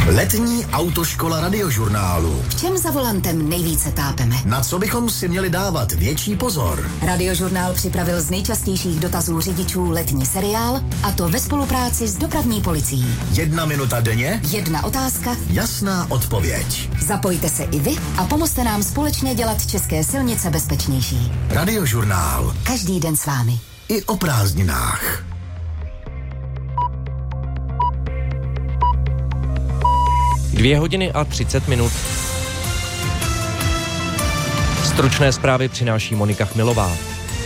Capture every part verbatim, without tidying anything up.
Letní autoškola Radiožurnálu. V čem za volantem nejvíce tápeme? Na co bychom si měli dávat větší pozor? Radiožurnál připravil z nejčastějších dotazů řidičů letní seriál, a to ve spolupráci s dopravní policií. Jedna minuta denně? Jedna otázka? Jasná odpověď. Zapojte se i vy a pomozte nám společně dělat české silnice bezpečnější. Radiožurnál. Každý den s vámi. I o prázdninách. Dvě hodiny a třicet minut. Stručné zprávy přináší Monika Chmilová.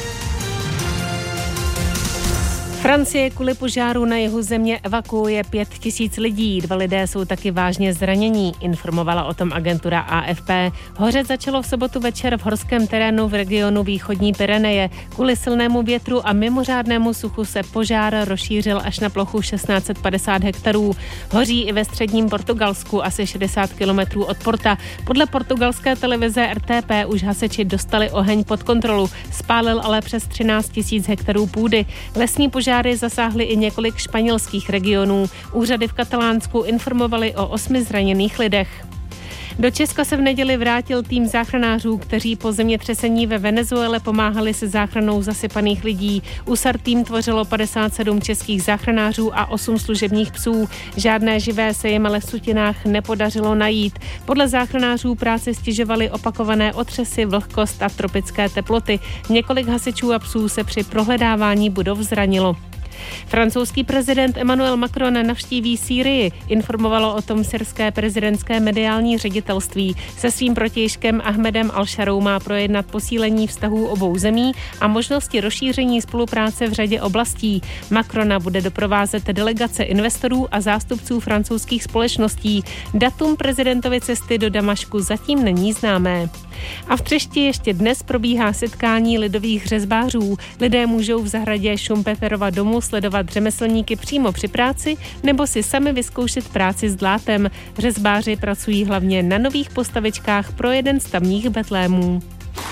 Francie kvůli požáru na jihu země evakuuje pět tisíc lidí. Dva lidé jsou taky vážně zranění, informovala o tom agentura A F P. Hořet začalo v sobotu večer v horském terénu v regionu východní Pyreneje. Kvůli silnému větru a mimořádnému suchu se požár rozšířil až na plochu šestnáct set padesát hektarů. Hoří i ve středním Portugalsku, asi šedesát kilometrů od Porta. Podle portugalské televize R T P už hasiči dostali oheň pod kontrolu. Spálil ale přes třináct tisíc hektarů půdy. Lesní požár Požáry zasáhly i několik španělských regionů. Úřady v Katalánsku informovaly o osmi zraněných lidech. Do Česka se v neděli vrátil tým záchranářů, kteří po zemětřesení ve Venezuele pomáhali se záchranou zasypaných lidí. U S A R tým tvořilo padesát sedm českých záchranářů a osm služebních psů. Žádné živé se jim ale v sutinách nepodařilo najít. Podle záchranářů práci stěžovaly opakované otřesy, vlhkost a tropické teploty. Několik hasičů a psů se při prohledávání budov zranilo. Francouzský prezident Emmanuel Macron navštíví Sýrii, informovalo o tom syrské prezidentské mediální ředitelství. Se svým protějškem Ahmedem Al-Sharou má projednat posílení vztahů obou zemí a možnosti rozšíření spolupráce v řadě oblastí. Macrona bude doprovázet delegace investorů a zástupců francouzských společností. Datum prezidentovy cesty do Damašku zatím není známé. A v Třešti ještě dnes probíhá setkání lidových řezbářů. Lidé můžou v zahradě Šumpeterova domu sledovat řemeslníky přímo při práci nebo si sami vyzkoušet práci s dlátem. Řezbáři pracují hlavně na nových postavičkách pro jeden z tamních betlémů.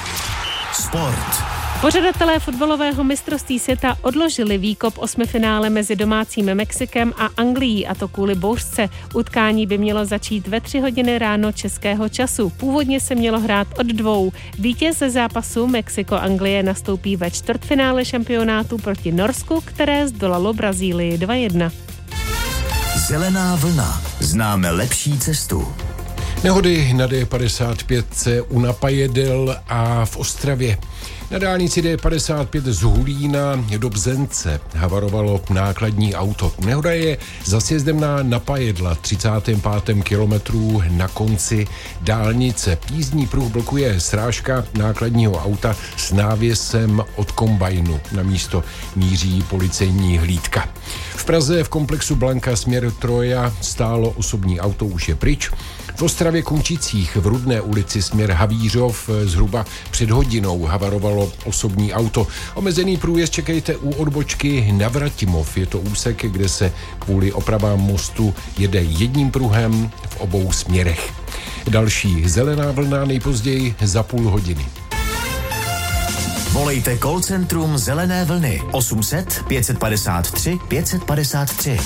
Sport. Pořadatelé fotbalového mistrovství světa odložili výkop osmifinále mezi domácím Mexikem a Anglií, a to kvůli bouřce. Utkání by mělo začít ve tři hodiny ráno českého času. Původně se mělo hrát od dvou. Vítěz ze zápasu Mexiko-Anglie nastoupí ve čtvrtfinále šampionátu proti Norsku, které zdolalo Brazílii dva jedna. Zelená vlna. Známe lepší cestu. Nehody na D padesát pět u Napajedel a v Ostravě. Na dálnici D padesát pět z Hulína do Bzence havarovalo nákladní auto. Nehoda je za sjezdem na Napajedla, třicátém pátém kilometru na konci dálnice. Jízdní pruh blokuje srážka nákladního auta s návěsem od kombajnu. Na místo míří policejní hlídka. V Praze v komplexu Blanka směr Troja stálo osobní auto, už je pryč. V Ostravě Kunčicích v Rudné ulici směr Havířov zhruba před hodinou havarovalo osobní auto. Omezený průjezd čekejte u odbočky Navratimov. Je to úsek, kde se kvůli opravám mostu jede jedním pruhem v obou směrech. Další zelená vlna nejpozději za půl hodiny. Volejte call centrum Zelené vlny osm set pět padesát tři pět padesát tři.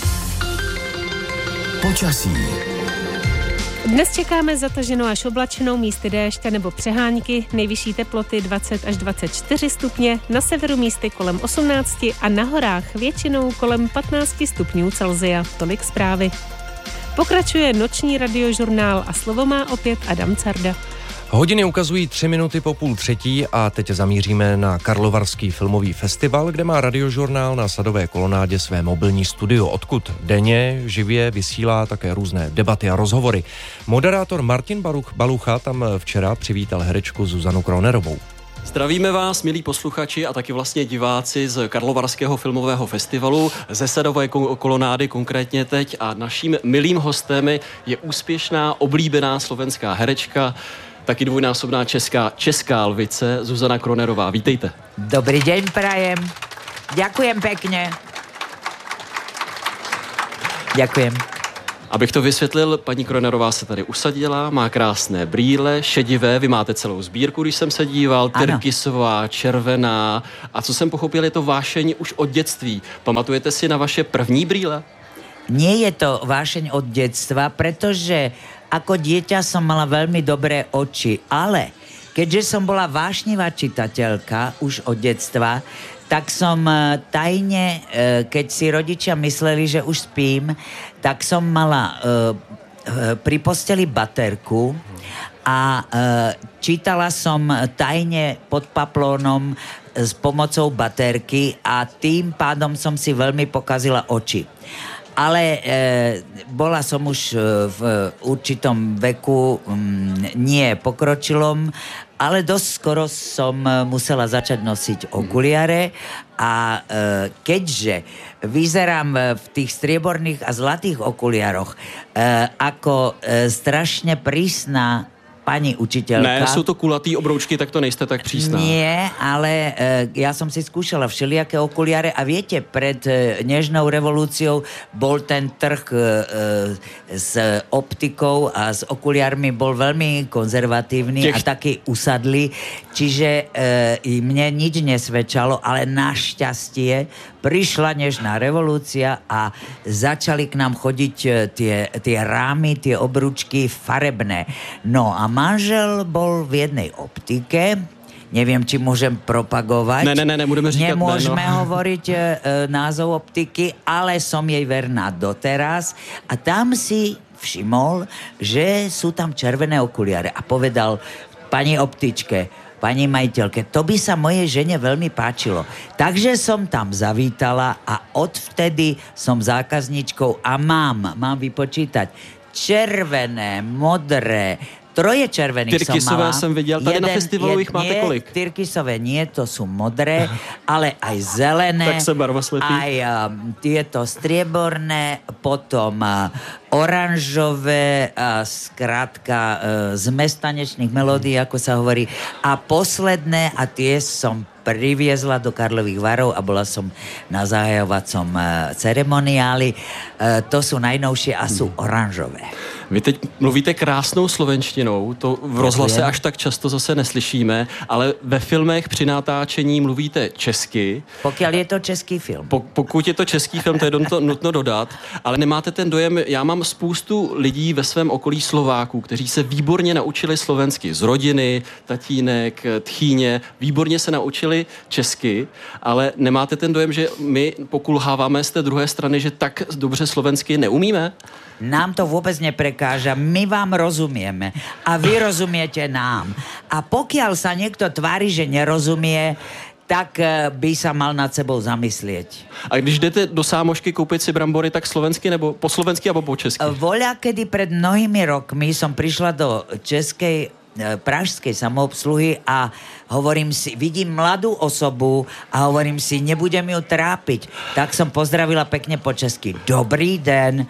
Počasí. Dnes čekáme zataženou až oblačenou, místy déště nebo přehánky, nejvyšší teploty dvacet až dvacet čtyři stupně, na severu místy kolem osmnáct a na horách většinou kolem patnáct stupňů Celsia. Tolik zprávy. Pokračuje noční radiožurnál a slovo má opět Adam Carda. Hodiny ukazují tři minuty po půl třetí a teď zamíříme na Karlovarský filmový festival, kde má radiožurnál na Sadové kolonádě své mobilní studio, odkud denně živě vysílá také různé debaty a rozhovory. Moderátor Martin Baruch, Balucha tam včera přivítal herečku Zuzanu Kronerovou. Zdravíme vás, milí posluchači a taky vlastně diváci z Karlovarského filmového festivalu, ze Sadové kolonády konkrétně teď, a naším milým hostem je úspěšná, oblíbená slovenská herečka, taky dvojnásobná česká, česká lvice Zuzana Kronerová. Vítejte. Dobrý deň prajem. Ďakujem pekne. Ďakujem. Abych to vysvětlil, paní Kronerová se tady usadila, má krásné brýle, šedivé, vy máte celou sbírku, když jsem se díval, tyrkysová, červená, a co jsem pochopil, je to vášeň už od dětství. Pamatujete si na vaše první brýle? nie je to vášeň od detstva, pretože ako dieťa som mala veľmi dobré oči, ale keďže som bola vášnivá čitateľka už od detstva, tak som tajne, keď si rodičia mysleli, že už spím, tak som mala pri posteli baterku a čítala som tajne pod paplónom s pomocou baterky a tým pádom som si veľmi pokazila oči. Ale e, bola som už v určitom veku, m, nie pokročilom, ale dosť skoro som musela začať nosiť okuliare a e, keďže vyzerám v tých strieborných a zlatých okuliaroch e, ako e, strašne prísna pani učiteľka. Ne, sú to kulatý obroučky, tak to nejste tak prísná. Nie, ale e, ja som si skúšala všelijaké okuliare a viete, pred e, nežnou revolúciou bol ten trh e, e, s optikou a s okuliarmi bol veľmi konzervatívny Tech... a taký usadlý, čiže e, mne nič nesvedčalo, ale našťastie prišla nežná revolúcia a začali k nám chodiť tie, tie rámy, tie obručky farebné. No a manžel bol v jednej optike, neviem, či môžem propagovať. Ne, ne, ne, nebudeme říkať Nemôžeme ne, no. hovoriť e, názov optiky, ale som jej verná doteraz a tam si všimol, že sú tam červené okuliare a povedal pani optičke, pani majiteľke, to by sa mojej žene veľmi páčilo. Takže som tam zavítala a odvtedy som zákazničkou a mám, mám vypočítať, červené, modré, troje červených som mala. Tyrkysové jsem viděl, tady jeden, na festivalu jich máte nie, kolik? Tyrkysové nie, to sú modré, ale aj zelené. Tak se barva slepí. Aj um, tieto strieborné, potom uh, oranžové, uh, skrátka uh, z mestanečných melódií, ako sa hovorí. A posledné, a tie som priviezla do Karlových Varov a bola som na zahajovacom uh, ceremoniáli. Uh, to sú najnovšie a sú oranžové. Vy teď mluvíte krásnou slovenštinou, to v rozhlase až tak často zase neslyšíme, ale ve filmech při natáčení mluvíte česky. Pokiaľ je to český film. Po, pokud je to český film, to je to nutno dodat, ale nemáte ten dojem, já mám spoustu lidí ve svém okolí Slováků, kteří se výborně naučili slovensky z rodiny, tatínek, tchýně, výborně se naučili česky, ale nemáte ten dojem, že my pokulháváme z té druhé strany, že tak dobře slovensky neumíme? Nám to vôbec neprekáža, my vám rozumieme a vy rozumiete nám. A pokiaľ sa niekto tvári, že nerozumie, tak by sa mal nad sebou zamyslieť. A když jdete do sámošky koupit si brambory, tak slovensky nebo po slovensky alebo po česky? Voľa, kedy pred mnohými rokmi som prišla do českej pražskej samoobsluhy a hovorím si, vidím mladú osobu a hovorím si, nebudem ju trápiť. Tak som pozdravila pekne po česky. Dobrý den.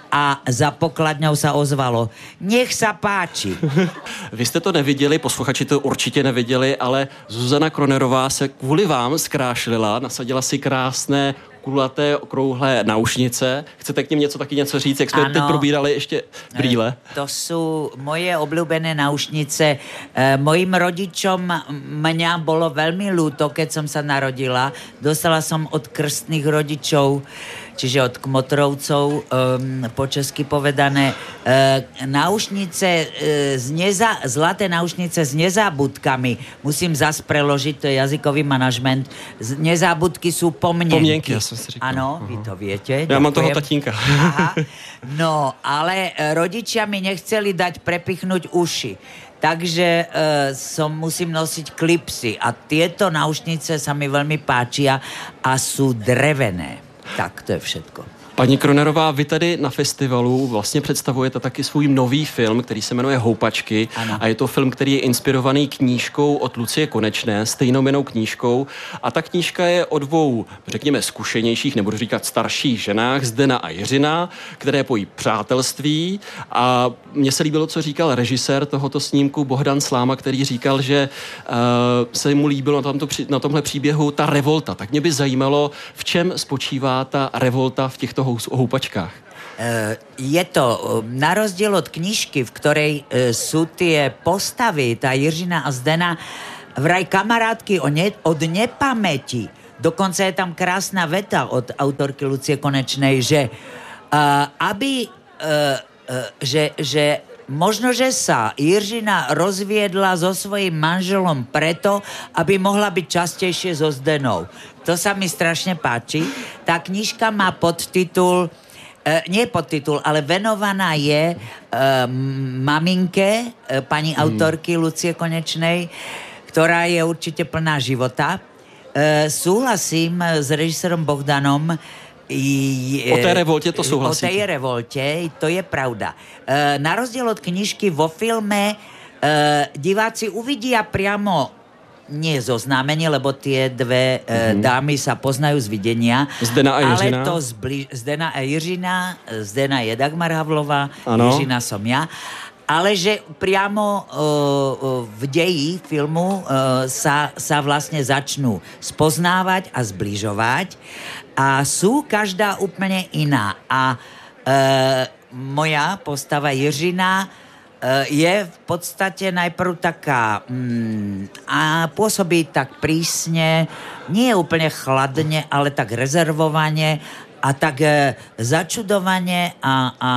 A za pokladňou sa ozvalo, nech sa páči. Vy jste to neviděli, posluchači to určitě neviděli, ale Zuzana Kronerová se kvůli vám zkrášlila, nasadila si krásné kulaté, okrouhlé náušnice. Chcete k ním něco taky něco říct, jak jsme ano, teď probírali ještě brýle? To sú moje obľúbené náušnice. E, mojim rodičom mňa bolo veľmi ľúto, keď som sa narodila. Dostala som od krstných rodičov, čiže od kmotrovcov, um, po česky povedané, uh, náušnice, uh, z neza, zlaté náušnice s nezábudkami. Musím zas preložiť, to je jazykový manažment. Z, nezábudky sú pomnienky. Pomnienky, ja som si říkal. Áno, vy to viete. Ja ďakujem. Mám toho tatínka. Aha. No, ale rodičia mi nechceli dať prepichnúť uši. Takže e, som musím nosiť klipsy a tieto náušnice sa mi veľmi páčia a sú drevené. Tak, to je všetko. Paní Kronerová, vy tady na festivalu vlastně představujete taky svůj nový film, který se jmenuje Houpačky. Ano. A je to film, který je inspirovaný knížkou od Lucie Konečné, stejnojmennou knížkou. A ta knížka je o dvou, řekněme, zkušenějších, nebudu říkat starších ženách, Zdena a Jiřina, které pojí přátelství. A mně se líbilo, co říkal režisér tohoto snímku Bohdan Sláma, který říkal, že uh, se mu líbilo na, tomto, na tomhle příběhu ta revolta. Tak mě by zajímalo, v čem spočívá ta revolta v těchto houpačkách. Je to na rozdiel od knižky, v ktorej sú tie postavy, tá Jiřina a Zdena, vraj kamarátky od nepamäti. Dokonca je tam krásna veta od autorky Lucie Konečnej, že aby, uh, uh, že, že možno, že sa Jiřina rozviedla so svojím manželom preto, aby mohla byť častejšie so Zdenou. To sa mi strašne páči. Tá knižka má podtitul, e, nie podtitul, ale venovaná je e, maminke, e, pani hmm. autorky Lucie Konečnej, ktorá je určite plná života. E, súhlasím s režisérom Bohdanom, I, o té revolte to súhlasíte? O tej revolte, to je pravda. E, na rozdiel od knižky, vo filme e, diváci uvidia priamo nie zoznámenie, lebo tie dve mm-hmm. e, dámy sa poznajú z videnia. Zdena a Jiřina. Ale to zbli- Zdena a Jiřina, Zdena je Dagmar Havlová, ano. Jiřina som ja. Ale že priamo uh, v deji filmu uh, sa, sa vlastne začnú spoznávať a zbližovať a sú každá úplne iná. A uh, moja postava Jiřina uh, je v podstate najprv taká um, a pôsobí tak prísne, nie úplne chladne, ale tak rezervovane a tak uh, začudovane a, a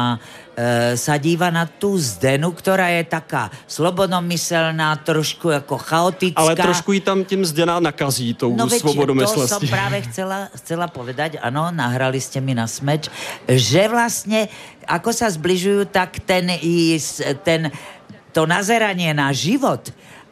sa díva na tú Zdenu, ktorá je taká slobodomyselná, trošku ako chaotická. Ale trošku ji tam tým Zdena nakazí tou no svobodomyslností. No to som práve chcela, chcela povedať, áno, nahrali ste mi na smeč, že vlastne, ako sa zbližujú, tak ten, ten to nazeranie na život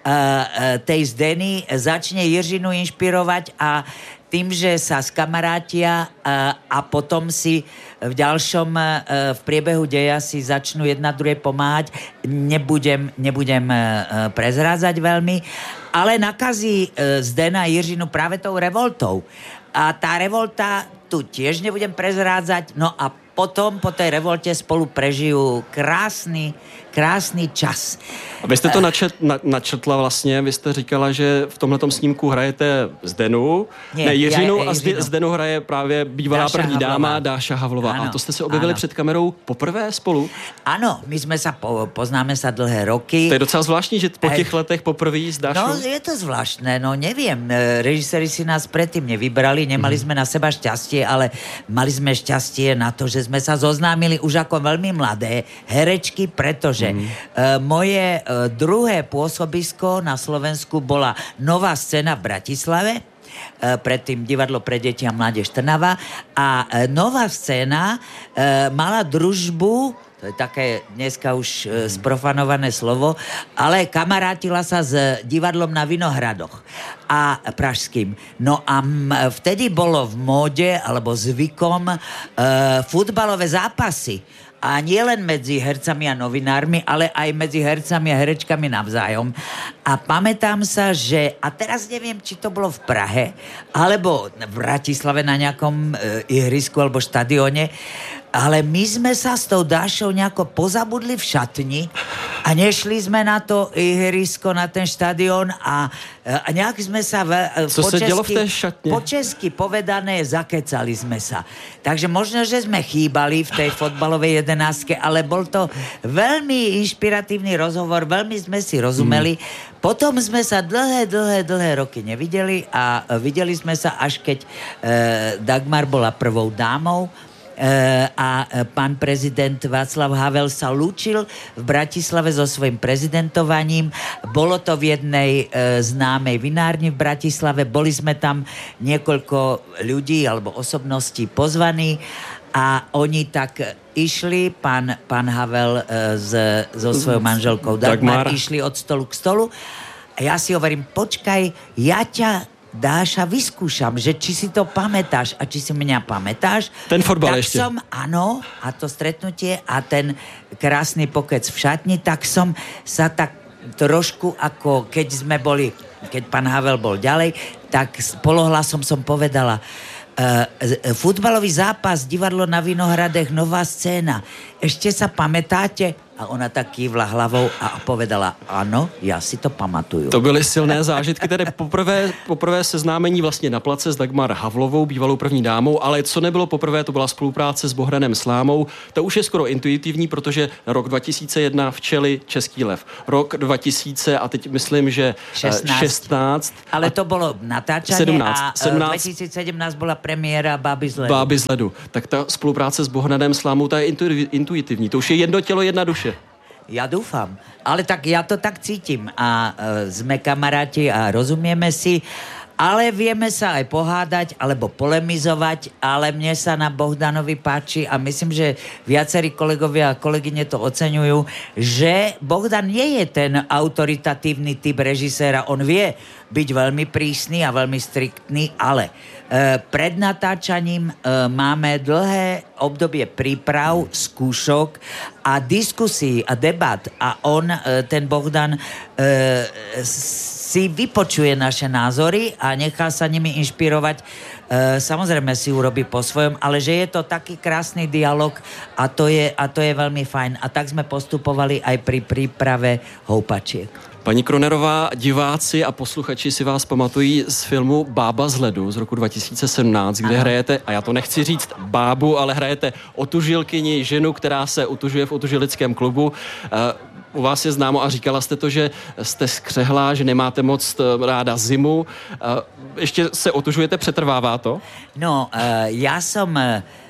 uh, tej Zdeny začne Jiřinu inšpirovať a tým, že sa skamarátia a, a potom si v ďalšom, v priebehu deja si začnú jedna druhej pomáhať. Nebudem, nebudem prezrádzať veľmi, ale nakazí Zdena Jiřinu práve tou revoltou. A tá revolta tu tiež nebudem prezrádzať, no a potom po tej revolte spolu prežijú krásny, krásny čas. A vy jste to načet, na, načetla vlastně, vy jste říkala, že v tomhletom snímku hrajete Zdenu, ne, ne Jiřinu a Jiřinu. Zdenu hraje právě bývalá Dáša první Havlová. dáma Dáša Havlová. Ano, a to jste se objevili ano. před kamerou poprvé spolu? Ano, my jsme sa, po, poznáme sa dlhé roky. To je docela zvláštní, že po těch letech poprvé s Dášou. No, je to zvláštne, no neviem. Režiséri si nás predtým nevybrali, nemali mm. sme na seba šťastie, ale mali sme šťastie na to, že sme sa zoznámili už ako veľmi mladé herečky, pretože mm. uh, moje uh, druhé pôsobisko na Slovensku bola Nová scéna v Bratislave, uh, predtým Divadlo pre deti a mládež Trnava a uh, Nová scéna uh, mala družbu, to je také dneska už uh, sprofanované slovo, ale kamarátila sa s divadlom na Vinohradoch a pražským. No a m, vtedy bolo v móde alebo zvykom uh, futbalové zápasy. A nie len medzi hercami a novinármi, ale aj medzi hercami a herečkami navzájom. A pamätám sa, že, a teraz neviem, či to bolo v Prahe, alebo v Bratislave na nejakom e, ihrisku alebo štadióne, ale my sme sa s tou Dášou nejako pozabudli v šatni a nešli sme na to ihrisko, na ten štadión a, a nejak sme sa v, Co po, se dělo v česky, té šatně? po česky povedané zakecali sme sa. Takže možno, že sme chýbali v tej fotbalovej jedenáctke, ale bol to veľmi inšpiratívny rozhovor, veľmi sme si rozumeli. Hmm. Potom sme sa dlhé, dlhé, dlhé roky nevideli a videli sme sa až keď e, Dagmar bola prvou dámou a pán prezident Václav Havel sa lúčil v Bratislave so svojím prezidentovaním. Bolo to v jednej e, známej vinárni v Bratislave. Boli sme tam niekoľko ľudí alebo osobností pozvaní a oni tak išli, pán, pán Havel e, z, so svojou manželkou Dagmar, Dagmar išli od stolu k stolu a ja si hovorím, počkaj, ja ťa Dáša, vyskúšam, že či si to pamätáš a či si mňa pamätáš. Ten fotbal tak ešte. Som, áno, a to stretnutie a ten krásny pokec v šatni, tak som sa tak trošku ako keď sme boli, keď pán Havel bol ďalej, tak polohlasom som povedala uh, futbalový zápas, divadlo na Vinohradech, Nová scéna. Ešte sa pamätáte? A ona tak kývla hlavou a povedala, ano, já si to pamatuju. To byly silné zážitky, tedy poprvé, poprvé seznámení vlastně na place s Dagmar Havlovou, bývalou první dámou, ale co nebylo poprvé, to byla spolupráce s Bohdanem Slámou. To už je skoro intuitivní, protože rok dva tisíce jedna Včely, Český lev. Rok dva tisíce a teď myslím, že šestnáct. šestnáct ale to bylo natáčanie sedmnáct, a sedmnáct, dva tisíce sedmnáct byla premiéra Báby z ledu. Báby z ledu. Tak ta spolupráce s Bohdanem Slámou, ta je intuitivní. To už je jedno tělo, jedna duše. Ja dúfam, ale tak ja to tak cítim a e, sme kamaráti a rozumieme si, ale vieme sa aj pohádať alebo polemizovať, ale mne sa na Bohdanovi páči a myslím, že viacerí kolegovia a kolegyne to oceňujú, že Bohdan nie je ten autoritatívny typ režiséra, on vie byť veľmi prísny a veľmi striktný, ale e, pred natáčaním e, máme dlhé obdobie príprav, skúšok a diskusí a debat a on, e, ten Bohdan, e, si vypočuje naše názory a nechá sa nimi inšpirovať. E, samozrejme si urobí po svojom, ale že je to taký krásny dialog a to je, a to je veľmi fajn. A tak sme postupovali aj pri príprave Houpačiek. Paní Kronerová, diváci a posluchači si vás pamatují z filmu Bába z ledu z roku dva tisíce sedmnáct, kde Aha. hrajete, a já to nechci říct bábu, ale hrajete otužilkyni, ženu, která se utužuje v otužilickém klubu. U vás je známo a říkala jste to, že jste skřehlá, že nemáte moc ráda zimu. Ještě se otužujete, přetrvává to? No, já jsem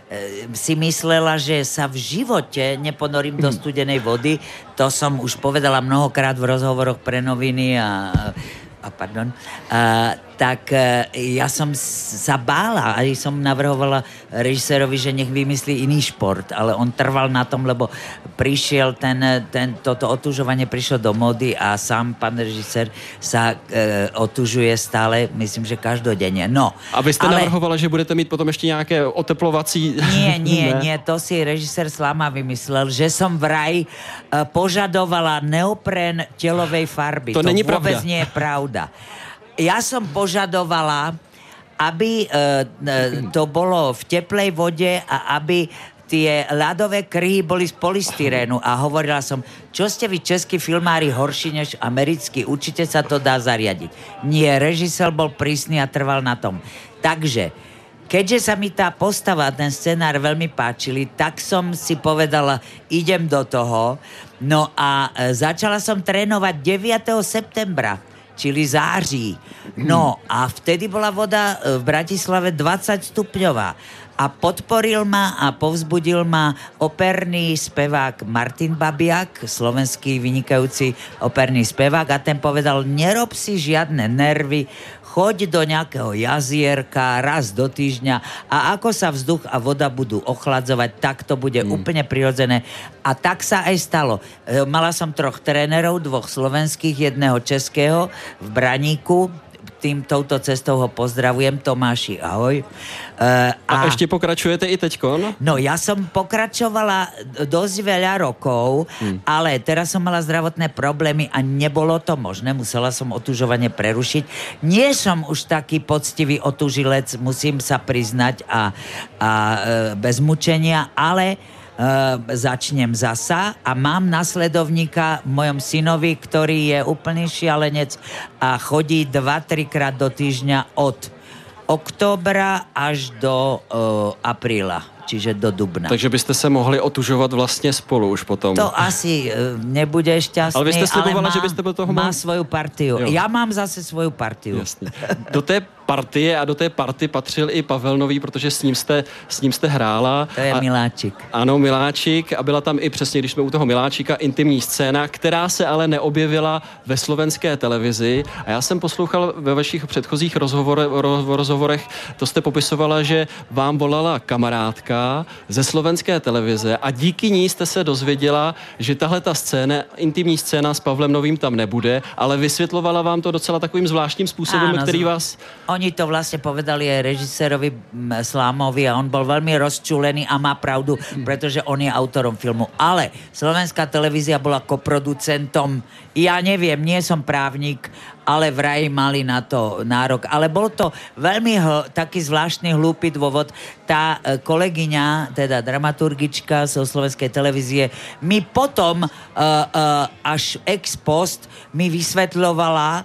si myslela, že sa v živote neponorím do studenej vody. To som už povedala mnohokrát v rozhovoroch pre noviny a, a pardon. A, tak ja som sa bála a som navrhovala režisérovi, že nech vymyslí iný šport, ale on trval na tom, lebo prišiel ten, ten, toto otužovanie prišlo do módy a sám pán režisér sa e, otužuje stále, myslím, že každodenne. No, a vy ste ale... navrhovala, že budete mít potom ešte nejaké oteplovací... Nie, nie, nie, to si režisér Slama vymyslel, že som vraj e, požadovala neopren telovej farby. To, to není vôbec pravda. Nie je pravda. Ja som požadovala, aby e, e, to bolo v teplej vode a aby tie ľadové kryhy boli z polystyrénu a hovorila som, čo ste vy českí filmári horší než americkí, určite sa to dá zariadiť. Nie, režisér bol prísny a trval na tom. Takže, keďže sa mi tá postava, ten scenár veľmi páčili, tak som si povedala, idem do toho. No a e, začala som trénovať deviateho septembra. Čili září. No a vtedy bola voda v Bratislave dvadsať stupňová. A podporil ma a povzbudil ma operný spevák Martin Babiak, slovenský vynikajúci operný spevák, a ten povedal, nerob si žiadne nervy, choď do nejakého jazierka raz do týždňa a ako sa vzduch a voda budú ochladzovať, tak to bude mm. úplne prirodzené. A tak sa aj stalo. Mala som troch trénerov, dvoch slovenských, jedného českého v Braníku. Tým touto cestou ho pozdravujem. Tomáši, ahoj. Uh, a, a ešte pokračujete i teďkon? No, ja som pokračovala dosť veľa rokov, hmm. ale teraz som mala zdravotné problémy a nebolo to možné. Musela som otužovanie prerušiť. Nie som už taký poctivý otužilec, musím sa priznať, a, a e, bez mučenia, ale Uh, začnem zasa a mám nasledovníka v mojom synovi, ktorý je úplný šialenec a chodí dva tri krát do týždňa od októbra až do uh, apríla, čiže do dubna. Takže byste se mohli otužovat vlastně spolu už potom. To asi uh, nebude šťastný, ale vy jste ale má, že byste byl toho má mal... svoju partiu. Jo. Ja mám zase svoju partiu. Jasně. Do té partie a do té party patřil i Pavel Nový, protože s ním jste, s ním jste hrála. To je a, Miláčik. Ano, Miláčik, a byla tam i přesně, když jsme u toho Miláčika, intimní scéna, která se ale neobjevila ve slovenské televizi. A já jsem poslouchal ve vašich předchozích rozhovore, rozhovorech, to jste popisovala, že vám volala kamarádka ze slovenské televize a díky ní jste se dozvěděla, že tahle ta scéna, intimní scéna s Pavlem Novým tam nebude, ale vysvětlovala vám to docela takovým zvláštním způsobem, Áno, který vás... oni to vlastne povedali aj režisérovi Slámovi a on bol veľmi rozčúlený a má pravdu, pretože on je autorom filmu. Ale Slovenská televízia bola koproducentom. Ja neviem, nie som právnik, ale vraj mali na to nárok. Ale bol to veľmi hl- taký zvláštny hlúpy dôvod. Tá e, kolegyňa, teda dramaturgička zo Slovenskej televízie, mi potom e, e, až ex post mi vysvetľovala,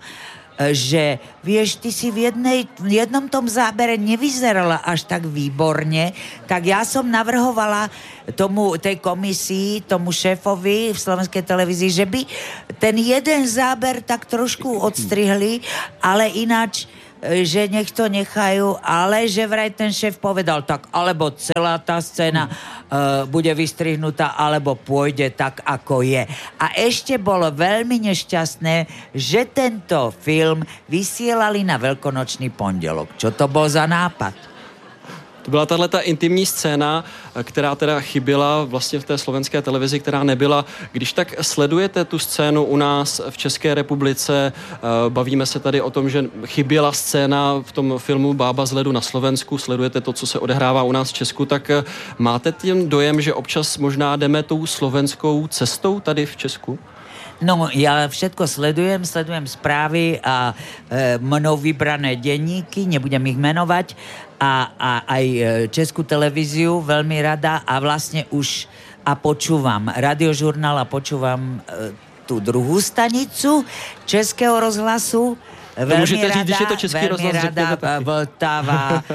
že vieš, ty si v, jednej, v jednom tom zábere nevyzerala až tak výborne, tak ja som navrhovala tomu, tej komisii, tomu šéfovi v Slovenskej televízii, že by ten jeden záber tak trošku odstrihli, ale ináč že nech to nechajú, ale že vraj ten šéf povedal tak, alebo celá tá scéna uh, bude vystrihnutá, alebo pôjde tak, ako je. A ešte bolo veľmi nešťastné, že tento film vysielali na Veľkonočný pondelok. Čo to bol za nápad? To byla tato intimní scéna, která teda chyběla vlastně v té slovenské televizi, která nebyla. Když tak sledujete tu scénu u nás v České republice, bavíme se tady o tom, že chyběla scéna v tom filmu Bába z ledu na Slovensku, sledujete to, co se odehrává u nás v Česku, tak máte tím dojem, že občas možná jdeme tou slovenskou cestou tady v Česku? No, ja všetko sledujem, sledujem správy a e, mnou vybrané denníky, nebudem ich menovať, a, a aj Českú televíziu veľmi rada a vlastne už a počúvam radiožurnál a počúvam e, tú druhú stanicu Českého rozhlasu. Veľmi rada, říct, to Český veľmi rada Vltava,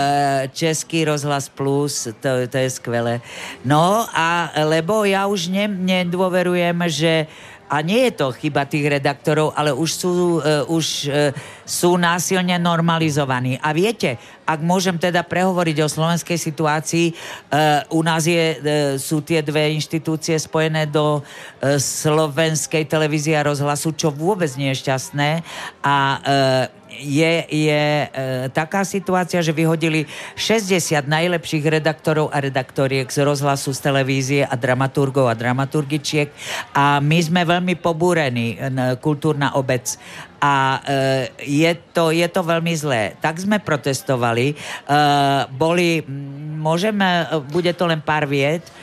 Český rozhlas plus, to, to je skvelé. No a lebo ja už ne, nedôverujem, že a nie je to chyba tých redaktorov, ale už sú, uh, už, uh, sú násilne normalizovaní. A viete, ak môžem teda prehovoriť o slovenskej situácii, uh, u nás je, uh, sú tie dve inštitúcie spojené do uh, slovenskej televízie a rozhlasu, čo vôbec nie je šťastné. A uh, je, je e, taká situácia, že vyhodili šesťdesiat najlepších redaktorov a redaktoriek z rozhlasu, z televízie a dramaturgov a dramaturgičiek a my sme veľmi pobúrení, kultúrna obec. A e, je, to, je to veľmi zlé. Tak sme protestovali. E, boli, môžeme, bude to len pár viet, e,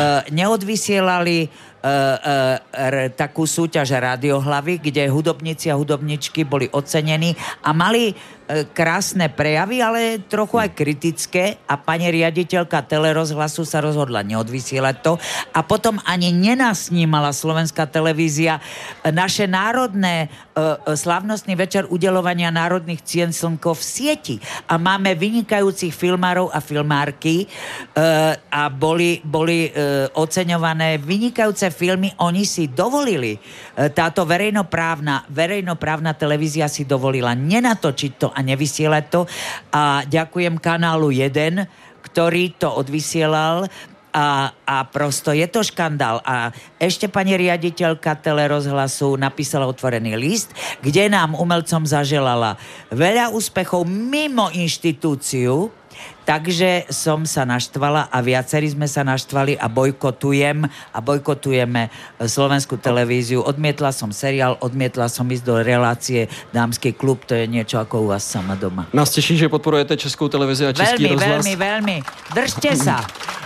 neodvysielali Uh, uh, r, takú súťaž Radiohlavy, kde hudobníci a hudobničky boli ocenení a mali uh, krásne prejavy, ale trochu aj kritické a pani riaditeľka telerozhlasu sa rozhodla neodvysielať to a potom ani nenasnímala Slovenská televízia naše národné uh, slávnostný večer udeľovania národných cien Slnko v sieti a máme vynikajúcich filmárov a filmárky uh, a boli, boli uh, oceňované vynikajúce filmy, oni si dovolili, táto verejnoprávna, verejnoprávna televízia si dovolila nenatočiť to a nevysielať to a ďakujem kanálu jeden, ktorý to odvysielal a, a prosto je to škandál. A ešte pani riaditeľka telerozhlasu napísala otvorený list, kde nám umelcom zaželala veľa úspechov mimo inštitúciu. Takže som sa naštvala a viacerí sme sa naštvali a bojkotujem a bojkotujeme Slovenskú televíziu. Odmietla som seriál, odmietla som ísť do relácie Dámsky klub, to je niečo ako u vás sama doma. Nás teší, že podporujete Českou televizi a Český veľmi, rozhlas. Veľmi, veľmi, veľmi. Držte sa.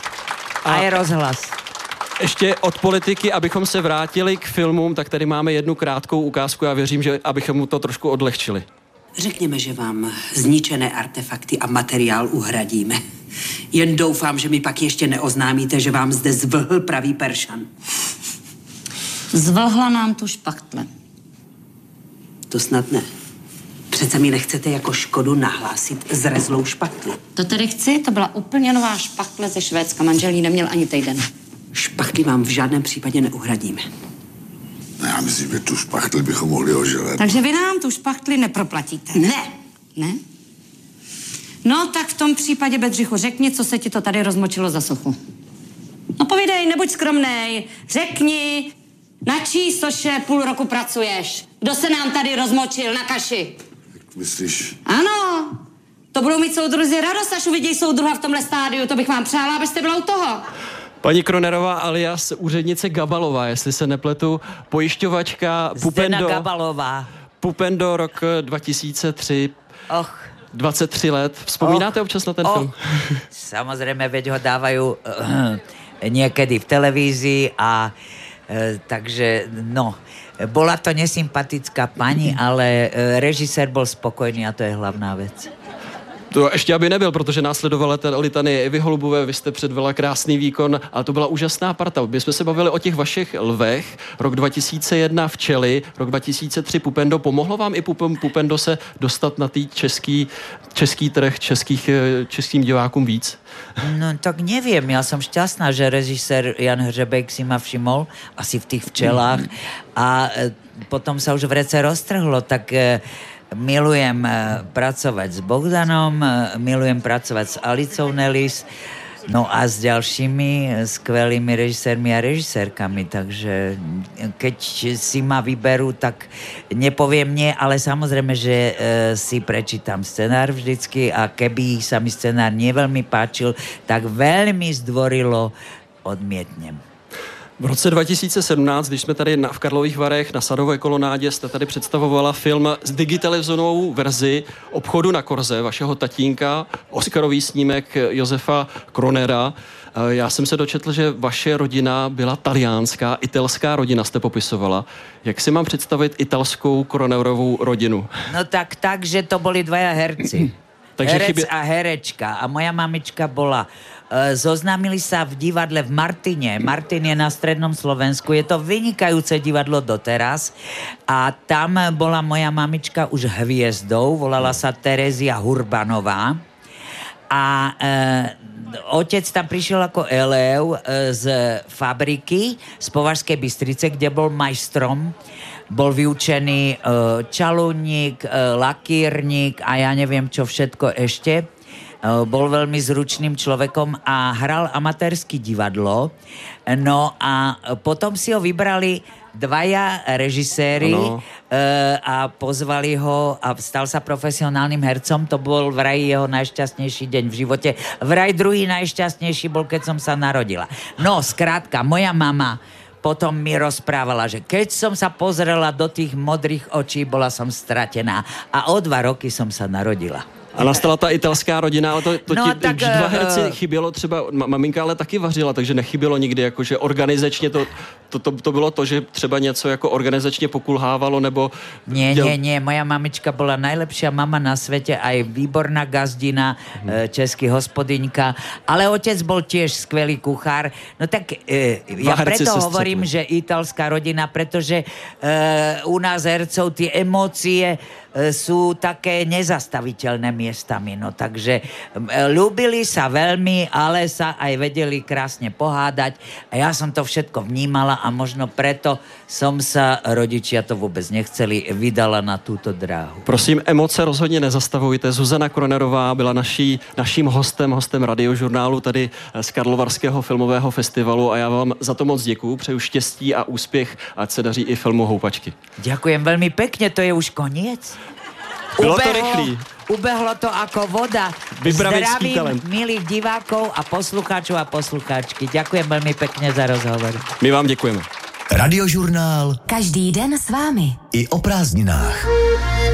A je rozhlas. Ještě od politiky, abychom se vrátili k filmům, tak tady máme jednu krátkou ukázku. Já věřím, že abychom mu to trošku odlehčili. Řekněme, že vám zničené artefakty a materiál uhradíme. Jen doufám, že mi pak ještě neoznámíte, že vám zde zvlhl pravý Peršan. Zvlhla nám tu špachtle. To snad ne. Přece mi nechcete jako škodu nahlásit zrezlou špachtli. To tedy chci, to byla úplně nová špachtle ze Švédska. Manžel jí neměl ani týden. Špachtli vám v žádném případě neuhradíme. No já myslím, že tu špachtli bychom mohli oželet. Takže vy nám tu špachtli neproplatíte. Ne. Ne? No tak v tom případě, Bedřichu, řekni, co se ti to tady rozmočilo za sochu. No povídej, nebuď skromnej. Řekni, na čí soše půl roku pracuješ? Kdo se nám tady rozmočil na kaši? Jak myslíš? Ano, to budou mít soudruzi radost, až uvidějí soudruha v tomhle stádiu. To bych vám přála, abyste byla u toho. Paní Kronerová alias úřednice Gabalová, jestli se nepletu, pojišťovačka Pupendo. Gabalová. Pupendo, rok dva tisíce tři. Och. dvacet tři let. Vzpomínáte oh, občas na ten oh. film? Samozrejme, veď ho dávajú uh, niekedy v televízii a uh, takže, no, bola to nesympatická pani, ale uh, režisér bol spokojný a to je hlavná vec. To ještě aby nebyl, protože následovala ta litanie Evy Holubové, vy jste předvedla krásný výkon, ale to byla úžasná parta. My jsme se bavili o těch vašich lvech, rok dva tisíce jedna Včely, rok dva tisíce tři Pupendo. Pomohlo vám i Pupendo se dostat na tý český, český trh, českých, českým divákům víc? No tak neviem, ja som šťastná, že režisér Jan Hřebejk si ma všimol asi v tých Včelách a potom sa už vrece roztrhlo, tak milujem pracovať s Bohdanom, milujem pracovať s Alicou Nelis, no a s ďalšími skvelými režisérmi a režisérkami, takže keď si ma vyberú, tak nepoviem nie, ale samozrejme, že e, si prečítam scenár vždycky a keby sa mi scenár neveľmi páčil, tak veľmi zdvorilo odmietnem. V roce dva tisíce sedmnáct, když jsme tady na, v Karlových Varech na Sadové kolonádě, jste tady představovala film s digitalizovanou verzi Obchodu na Korze, vašeho tatínka, oscarový snímek Josefa Kronera. Já jsem se dočetl, že vaše rodina byla taliánská, italská rodina jste popisovala. Jak si mám představit italskou Kronerovou rodinu? No tak tak, že to byli dvaja herci. Takže herec chybě... a herečka. A moja mamička bola... E, zoznámili sa v divadle v Martine. Martin je na strednom Slovensku. Je to vynikajúce divadlo doteraz. A tam bola moja mamička už hviezdou. Volala sa Terezia Hurbanová. A e, otec tam prišiel ako elév e, z fabriky z Považskej Bystrice, kde bol majstrom. Bol vyučený e, čalúnik, e, lakírnik a ja neviem čo všetko ešte. E, bol veľmi zručným človekom a hral amatérske divadlo. No a potom si ho vybrali dvaja režiséri e, a pozvali ho a stal sa profesionálnym hercom. To bol vraj jeho najšťastnejší deň v živote. Vraj druhý najšťastnejší bol, keď som sa narodila. No, skrátka, moja mama potom mi rozprávala, že keď som sa pozrela do tých modrých očí, bola som stratená. A o dva roky som sa narodila. A nastala ta italská rodina, ale to, to no, ti, tak, dva herci chybělo třeba, maminka ale taky vařila, takže nechybělo nikdy, jakože organizačně to, to, to, to bylo to, že třeba něco jako organizačně pokulhávalo, nebo... Nie, děl... nie, nie, moja mamička bola najlepšia mama na svete, aj výborná gazdina, hmm. český hospodyňka, ale otec bol tiež skvelý kuchár. No tak e, ja preto hovorím, že italská rodina, pretože e, u nás hercov tie emócie sú také nezastaviteľné miestami, no takže ľúbili sa veľmi, ale sa aj vedeli krásne pohádať a ja som to všetko vnímala a možno preto som sa, rodičia to vôbec nechceli, vydala na túto dráhu. Prosím, emoce rozhodně nezastavujte. Zuzana Kronerová byla naší, naším hostem, hostem radiožurnálu tady z Karlovarského filmového festivalu a já vám za to moc děkuju, přeju štěstí a úspěch, ať se daří i filmu Houpačky. Ďakujem veľmi pekne, to je už koniec. Bylo ubehlo, to rychlý. Ubehlo to ako voda. Vybravecký talent. Zdravím milých divákov a poslucháčov a poslucháčky. Ďakujem veľmi pekne za rozhovor. My vám děkujeme. Radiožurnál. Každý den s vámi. I o prázdninách.